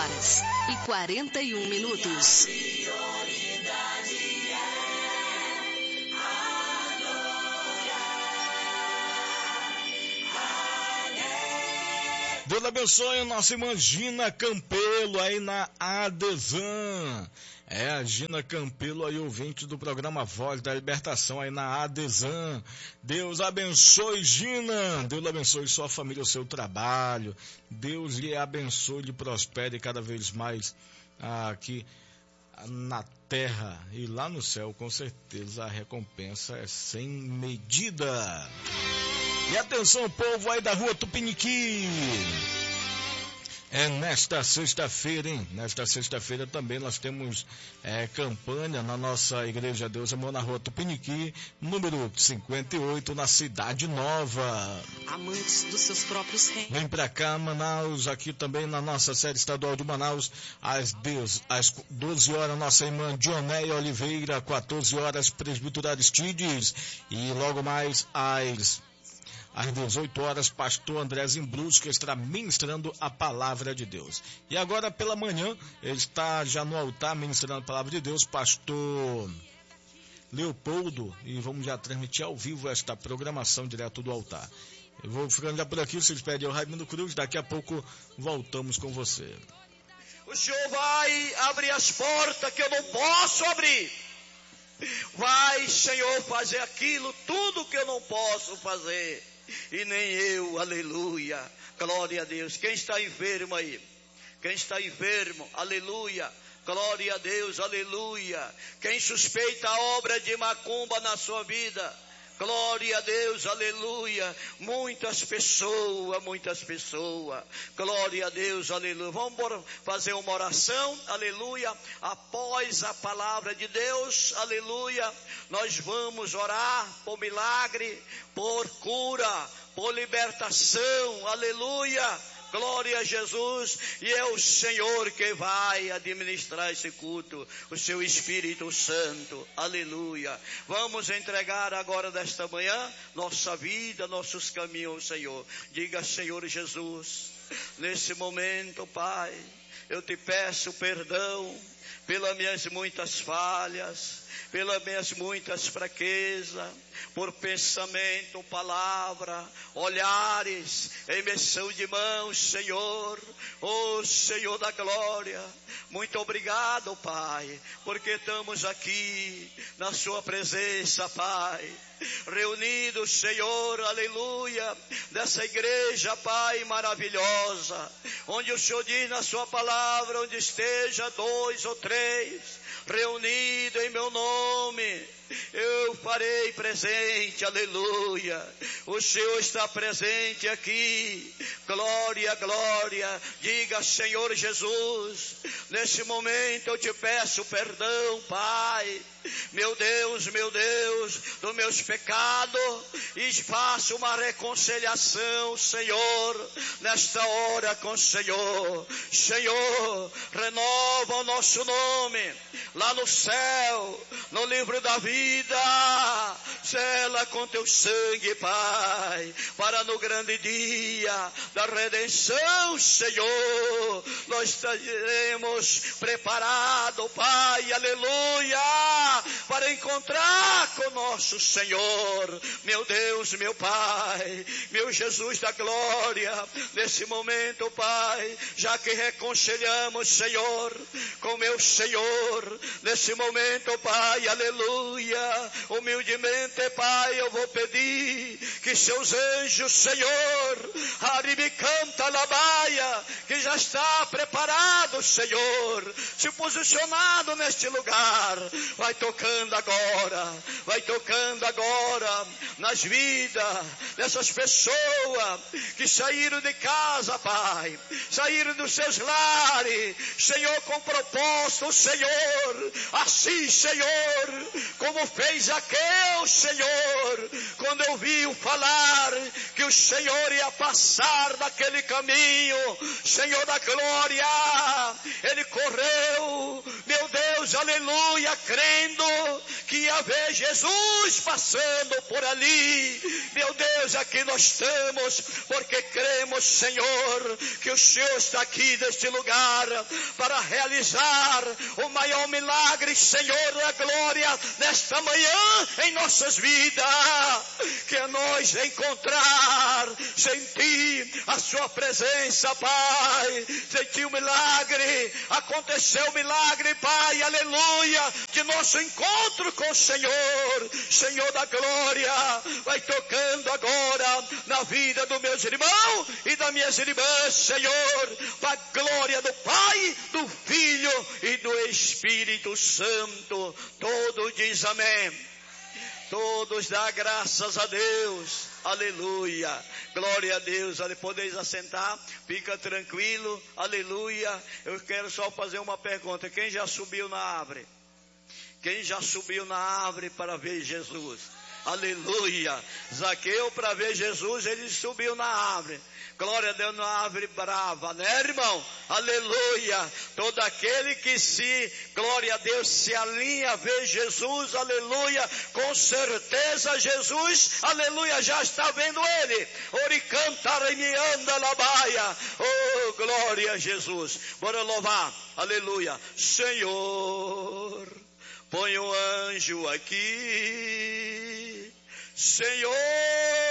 6h41. Deus abençoe a nossa irmã Gina Campelo aí na Adesan. A Gina Campelo aí, ouvinte do programa Voz da Libertação aí na Adesan. Deus abençoe, Gina. Deus abençoe sua família, o seu trabalho. Deus lhe abençoe, lhe prospere cada vez mais aqui na terra e lá no céu. Com certeza a recompensa é sem medida. E atenção, povo aí da rua Tupiniquim. Nesta sexta-feira, hein? Nesta sexta-feira também nós temos campanha na nossa Igreja Deus Amor na rua Tupiniquim, número 58, na Cidade Nova. Amantes dos seus próprios reinos. Vem pra cá, Manaus, aqui também na nossa sede estadual de Manaus, às 12 horas, nossa irmã Dionéia Oliveira, 14 horas, Presbítero Aristides, e logo mais às 18 horas, pastor André Zimbrusca estará ministrando a palavra de Deus. E agora pela manhã, ele está já no altar ministrando a palavra de Deus, pastor Leopoldo, e vamos já transmitir ao vivo esta programação direto do altar. Eu vou ficando já por aqui, vocês pedem ao Raimundo Cruz, daqui a pouco voltamos com você. O Senhor vai abrir as portas que eu não posso abrir. Vai, Senhor, fazer aquilo, tudo que eu não posso fazer. E nem eu, aleluia, glória a Deus. Quem está enfermo aí? Quem está enfermo, aleluia, glória a Deus, aleluia. Quem suspeita a obra de macumba na sua vida, glória a Deus, aleluia. Muitas pessoas, glória a Deus, aleluia. Vamos fazer uma oração, aleluia. Após a palavra de Deus, aleluia, nós vamos orar por milagre, por cura, por libertação, aleluia. Glória a Jesus, e é o Senhor que vai administrar esse culto, o seu Espírito Santo, aleluia. Vamos entregar agora desta manhã nossa vida, nossos caminhos ao Senhor. Diga, Senhor Jesus, nesse momento, Pai, eu te peço perdão pelas minhas muitas falhas, pelas minhas muitas fraquezas, por pensamento, palavra, olhares, emissão de mãos, Senhor, oh Senhor da glória, muito obrigado, Pai, porque estamos aqui na sua presença, Pai, reunidos, Senhor, aleluia, dessa igreja, Pai, maravilhosa, onde o Senhor diz na sua palavra, onde esteja 2 ou 3 reunido em meu nome, eu farei presente, aleluia. O Senhor está presente aqui, glória, glória. Diga, Senhor Jesus, nesse momento eu te peço perdão, Pai, meu Deus, dos meus pecados, e faço uma reconciliação, Senhor, nesta hora com o Senhor. Senhor, renova o nosso nome lá no céu, no livro da vida, sela com teu sangue, Pai, para no grande dia da redenção, Senhor, nós estaremos preparados, Pai, aleluia, para encontrar com nosso Senhor, meu Deus, meu Pai, meu Jesus da glória, nesse momento, Pai, já que reconciliamos, Senhor, com meu Senhor, nesse momento, Pai, aleluia, humildemente, Pai, eu vou pedir que seus anjos, Senhor, Aribicanta Labaia, que já está preparado, Senhor, se posicionado neste lugar, vai tocando agora nas vidas dessas pessoas que saíram de casa, Pai, saíram dos seus lares, Senhor, com propósito, Senhor, assim, Senhor, como fez Zaqueu, Senhor, quando ouviu falar que o Senhor ia passar daquele caminho, Senhor da glória, ele correu, meu Deus, aleluia, crendo que ia ver Jesus passando por ali. Meu Deus, aqui nós estamos, porque cremos, Senhor, que o Senhor está aqui neste lugar para realizar o maior milagre, Senhor da glória, nesta manhã em nossas vidas, que é nós encontrar, sentir a sua presença, Pai, sentir o milagre, aconteceu o milagre, Pai, aleluia, de nosso encontro com o Senhor, Senhor da glória, vai tocando agora na vida dos meus irmãos e das minhas irmãs, Senhor, para a glória do Pai, do Filho e do Espírito Santo. Todos diz amém. Todos dá graças a Deus. Aleluia. Glória a Deus. Podeis assentar. Fica tranquilo. Aleluia. Eu quero só fazer uma pergunta. Quem já subiu na árvore? Quem já subiu na árvore para ver Jesus? Aleluia. Zaqueu, para ver Jesus, ele subiu na árvore. Glória a Deus, na árvore brava, né, irmão? Aleluia. Todo aquele que glória a Deus, se alinha a ver Jesus, aleluia, com certeza Jesus, aleluia, já está vendo ele. Oricantaremianda labaia. Oh, glória a Jesus. Bora louvar, aleluia. Senhor, põe um anjo aqui. Senhor,